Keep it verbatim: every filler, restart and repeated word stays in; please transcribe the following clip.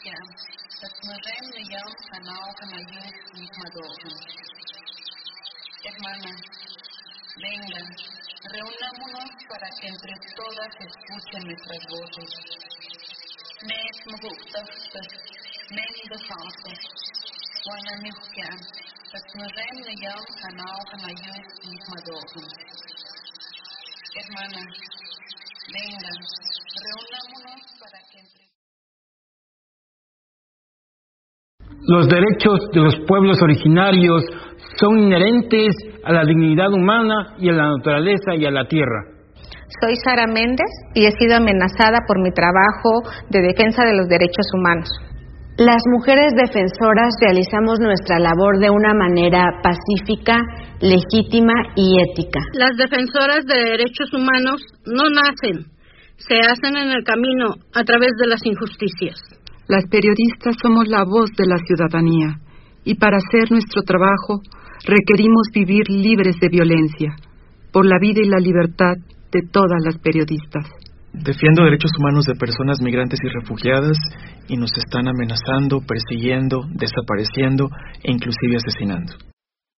Hermana, vengan, reunámonos para que entre todas escuchen nuestras voces. Mes muguktas, menidosautas, guanamihkian, tatmurem niyam hanao hamayus mismadohum. Hermana, vengan, reunámonos para que entre Los derechos de los pueblos originarios son inherentes a la dignidad humana y a la naturaleza y a la tierra. Soy Sara Méndez y he sido amenazada por mi trabajo de defensa de los derechos humanos. Las mujeres defensoras realizamos nuestra labor de una manera pacífica, legítima y ética. Las defensoras de derechos humanos no nacen, se hacen en el camino a través de las injusticias. Las periodistas somos la voz de la ciudadanía y para hacer nuestro trabajo requerimos vivir libres de violencia, por la vida y la libertad de todas las periodistas. Defiendo derechos humanos de personas migrantes y refugiadas y nos están amenazando, persiguiendo, desapareciendo e inclusive asesinando.